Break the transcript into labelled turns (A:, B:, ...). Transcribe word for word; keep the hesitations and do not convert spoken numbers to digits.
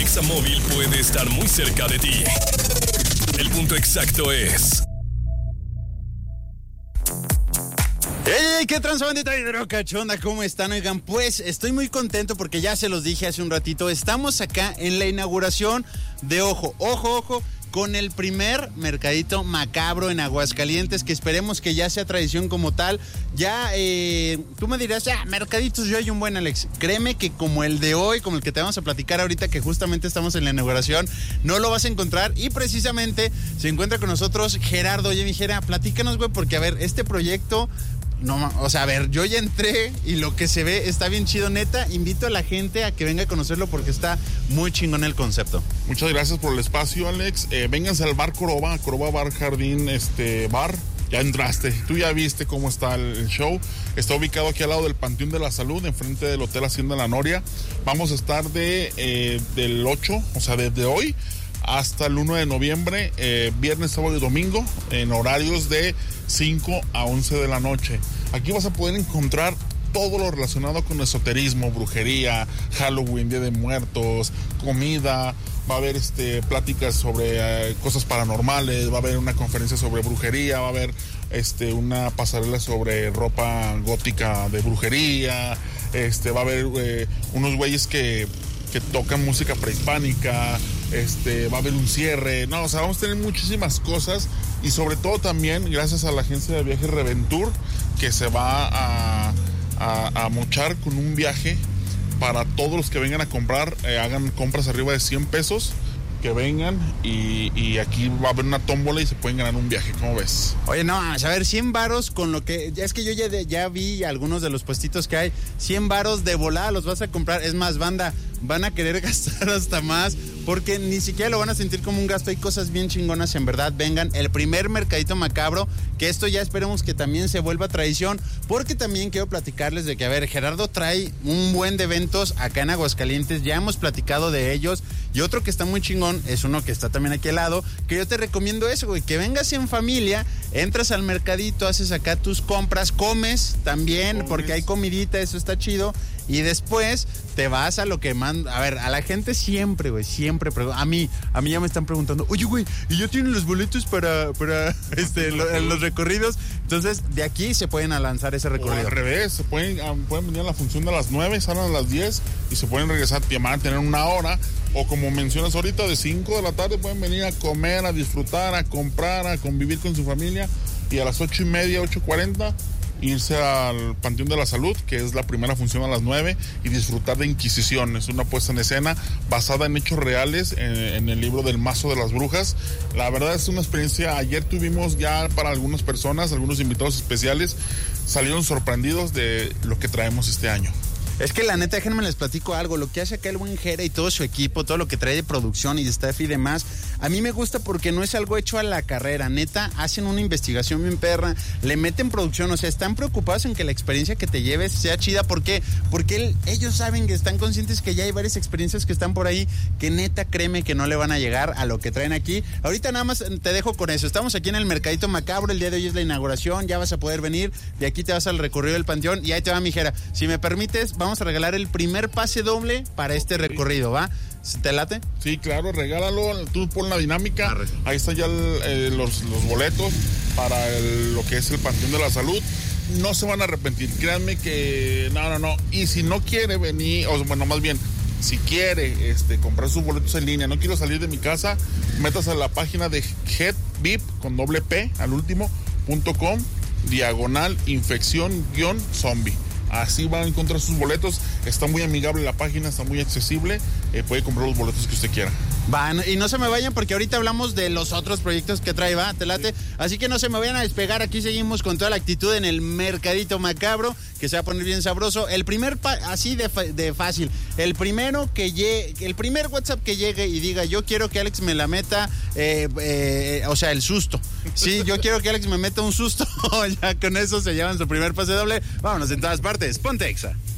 A: Examóvil puede estar muy cerca de ti. El punto exacto es...
B: ¡Ey, qué transbandita hidrocachonda! ¿Cómo están? Oigan, pues estoy muy contento porque ya se los dije hace un ratito. Estamos acá en la inauguración de Ojo, Ojo, Ojo, con el primer mercadito macabro en Aguascalientes, que esperemos que ya sea tradición como tal. Ya, eh, tú me dirás, ah, mercaditos yo hay un buen, Alex. Créeme que como el de hoy, como el que te vamos a platicar ahorita, que justamente estamos en la inauguración, no lo vas a encontrar. Y precisamente se encuentra con nosotros Gerardo. Oye, mi Gera, platícanos, güey, porque a ver, este proyecto... No, o sea, a ver, yo ya entré y lo que se ve está bien chido, neta. Invito a la gente a que venga a conocerlo porque está muy chingón el concepto.
C: Muchas gracias por el espacio, Alex. Eh, vénganse al bar Coroba, Coroba Bar Jardín, este bar. Ya entraste, tú ya viste cómo está el show. Está ubicado aquí al lado del Panteón de la Salud, enfrente del Hotel Hacienda La Noria. Vamos a estar de eh, del ocho, o sea, desde hoy hasta el uno de noviembre, eh, viernes, sábado y domingo, en horarios de cinco a once de la noche. Aquí vas a poder encontrar todo lo relacionado con esoterismo, brujería, Halloween, Día de Muertos, comida. Va a haber este, pláticas sobre eh, cosas paranormales, va a haber una conferencia sobre brujería, va a haber este, una pasarela sobre ropa gótica de brujería, este, va a haber eh, unos güeyes que, que tocan música prehispánica, este, va a haber un cierre, no, o sea, vamos a tener muchísimas cosas y sobre todo también gracias a la agencia de viajes Reventur, que se va a, a, a mochar con un viaje para todos los que vengan a comprar, eh, hagan compras arriba de cien pesos, que vengan y, y aquí va a haber una tómbola y se pueden ganar un viaje, ¿cómo ves?
B: Oye, no, a ver, cien varos con lo que... Es que yo ya, ya vi algunos de los puestitos que hay, cien varos de volada los vas a comprar. Es más, banda, van a querer gastar hasta más porque ni siquiera lo van a sentir como un gasto. Hay cosas bien chingonas, en verdad. Vengan, el primer mercadito macabro, que esto ya esperemos que también se vuelva tradición, porque también quiero platicarles de que, a ver, Gerardo trae un buen de eventos acá en Aguascalientes, ya hemos platicado de ellos, y otro que está muy chingón es uno que está también aquí al lado, que yo te recomiendo eso, güey, que vengas en familia, entras al mercadito, haces acá tus compras, comes también, comes. Porque hay comidita, eso está chido, y después te vas a lo que manda. A ver, a la gente siempre, güey, siempre, a mí, a mí ya me están preguntando, oye, güey, ¿y ya tienen los boletos para, para este, lo, los recorridos? Entonces, de aquí se pueden lanzar ese recorrido.
C: O al revés, se pueden, pueden venir a la función de las nueve, salen a las diez y se pueden regresar, van a tener una hora. O como mencionas ahorita, de cinco de la tarde pueden venir a comer, a disfrutar, a comprar, a convivir con su familia. Y a las ocho y media, ocho cuarenta, irse al Panteón de la Salud, que es la primera función a las nueve, y disfrutar de Inquisición. Es una puesta en escena basada en hechos reales, en, en el libro del Mazo de las Brujas. La verdad es una experiencia. Ayer tuvimos ya para algunas personas, algunos invitados especiales, salieron sorprendidos de lo que traemos este año.
B: Es que la neta, déjenme les platico algo, lo que hace acá el buen Jera y todo su equipo, todo lo que trae de producción y de staff y demás, a mí me gusta porque no es algo hecho a la carrera, neta, hacen una investigación bien perra, le meten producción, o sea, están preocupados en que la experiencia que te lleves sea chida. ¿Por qué? Porque él, ellos saben que están conscientes que ya hay varias experiencias que están por ahí, que neta, créeme que no le van a llegar a lo que traen aquí. Ahorita nada más te dejo con eso, estamos aquí en el Mercadito Macabro, el día de hoy es la inauguración, ya vas a poder venir, de aquí te vas al recorrido del Panteón y ahí te va mi Jera. Si me permites, vamos vamos a regalar el primer pase doble para este recorrido, ¿va? ¿Te late?
C: Sí, claro, regálalo, tú pon la dinámica. Arre. Ahí están ya el, eh, los, los boletos para el, lo que es el Panteón de la Salud. No se van a arrepentir, créanme que no, no, no. Y si no quiere venir, o bueno, más bien, si quiere este, comprar sus boletos en línea, no quiero salir de mi casa, métase a la página de headvip con doble P al último, punto com, diagonal infección guión zombie. Así van a encontrar sus boletos. Está muy amigable la página, está muy accesible. Eh, puede comprar los boletos que usted quiera.
B: Van, y no se me vayan porque ahorita hablamos de los otros proyectos que trae, va, te late. Sí. Así que no se me vayan a despegar. Aquí seguimos con toda la actitud en el Mercadito Macabro, que se va a poner bien sabroso. El primer, pa- así de, fa- de fácil, el primero que llegue, el primer WhatsApp que llegue y diga, yo quiero que Alex me la meta, eh, eh, o sea, el susto. Sí, yo quiero que Alex me meta un susto. Ya con eso se llevan su primer pase doble. Vámonos en todas partes. Ponte Exa.